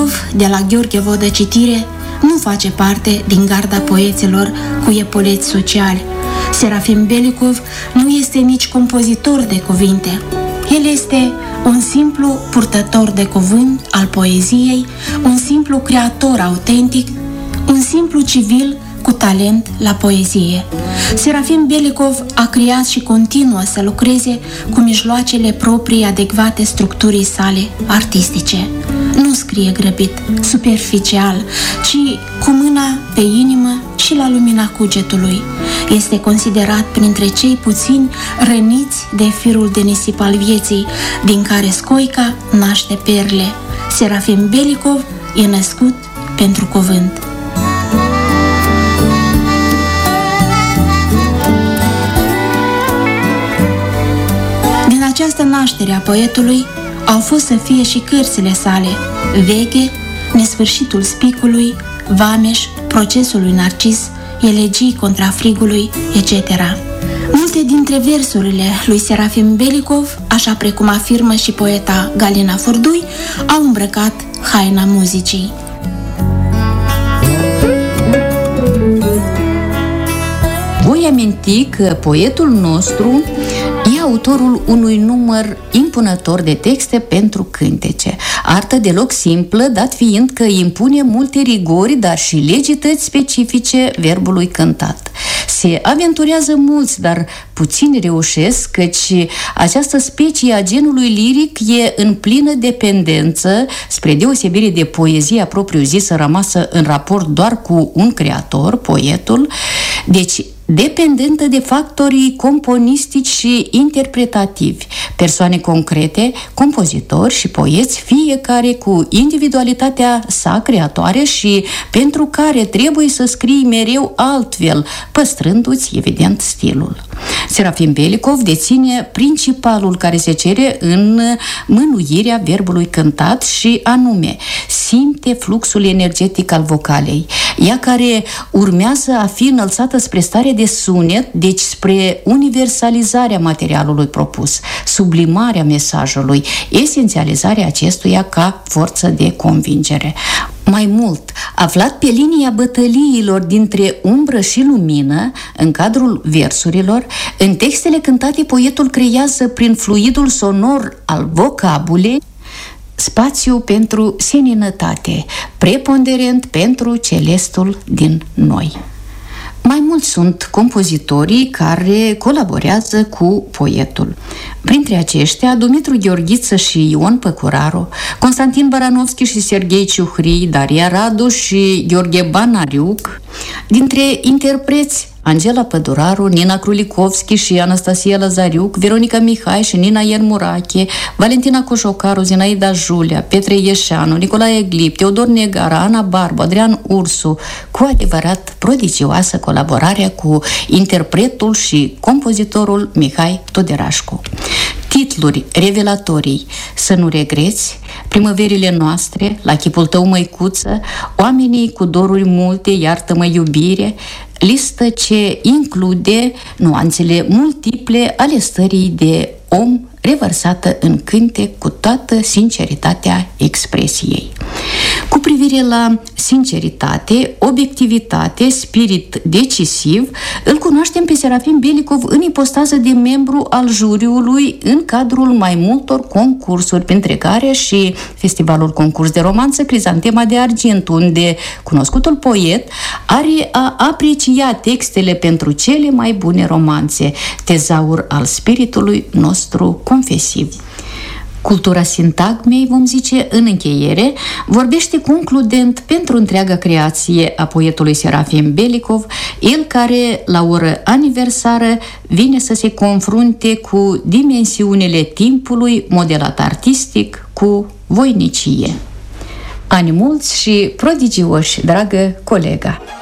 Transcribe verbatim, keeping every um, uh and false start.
Belikov, de la Gheorghe Vodă Citire, nu face parte din garda poeților cu epoleți sociali. Serafim Belikov nu este nici compozitor de cuvinte. El este un simplu purtător de cuvânt al poeziei, un simplu creator autentic, un simplu civil cu talent la poezie. Serafim Belikov a creat și continuă să lucreze cu mijloacele proprii adecvate structurii sale artistice. Nu scrie grăbit, superficial, ci cu mâna pe inimă și la lumina cugetului. Este considerat printre cei puțini răniți de firul de nisip al vieții, din care scoica naște perle. Serafim Belikov e născut pentru cuvânt. Din această naștere a poetului au fost să fie și cărțile sale: Veche, Nesfârșitul spicului, Vameș, Procesul lui Narcis, Elegii contra frigului, et cetera. Multe dintre versurile lui Serafim Belikov, așa precum afirmă și poeta Galina Furdui, au îmbrăcat haina muzicii. Voi aminti că poetul nostru e autorul unui număr impunător de texte pentru cântece. Artă deloc simplă, dat fiind că impune multe rigori, dar și legități specifice verbului cântat. Se aventurează mulți, dar puțini reușesc, căci această specie a genului liric e în plină dependență, spre deosebire de poezia propriu-zisă rămasă în raport doar cu un creator, poetul, deci dependentă de factorii componistici și interpretativi, persoane concrete, compozitori și poeți, fiecare cu individualitatea sa creatoare și pentru care trebuie să scrii mereu altfel, păstrându-ți, evident, stilul. Serafim Belikov deține principalul care se cere în mânuirea verbului cântat și anume, simte fluxul energetic al vocalei, ea care urmează a fi înălțată spre stare de sunet, deci spre universalizarea materialului propus, sublimarea mesajului, esențializarea acestuia ca forță de convingere. Mai mult, aflat pe linia bătăliilor dintre umbră și lumină, în cadrul versurilor, în textele cântate poetul creează prin fluidul sonor al vocabulei spațiu pentru seninătate, preponderent pentru celestul din noi. Mai mulți sunt compozitorii care colaborează cu poetul. Printre aceștia, Dumitru Gheorghiță și Ion Păcuraru, Constantin Baranovski și Serghei Ciuhrii, Daria Radu și Gheorghe Banariuc. Dintre interpreți, Angela Păduraru, Nina Krulikovski și Anastasia Lazariuc, Veronica Mihai și Nina Iermurache, Valentina Cojocaru, Zinaida Julia, Petre Ieșeanu, Nicolae Glip, Teodor Negara, Ana Barbu, Adrian Ursu, cu adevărat prodigioasă colaborarea cu interpretul și compozitorul Mihai Tuderașcu. Titluri revelatorii: Să nu regreți, Primăverile noastre, La chipul tău, măicuță, Oamenii cu doruri multe, Iartă-mă, iubire, listă ce include nuanțele multiple ale stării de om revărsată în cântec cu toată sinceritatea expresiei. Cu privire la sinceritate, obiectivitate, spirit decisiv, îl cunoaștem pe Serafim Belikov în ipostază de membru al juriului în cadrul mai multor concursuri, printre care și Festivalul Concurs de Romanță Crizantema de Argint, unde cunoscutul poet are a aprecia textele pentru cele mai bune romanțe, tezaur al spiritului nostru confesiv. Cultura sintagmei, vom zice în încheiere, vorbește concludent pentru întreaga creație a poetului Serafim Belikov, el care, la oră aniversară, vine să se confrunte cu dimensiunile timpului modelat artistic cu voinicie. Ani mulți și prodigioși, dragă colega!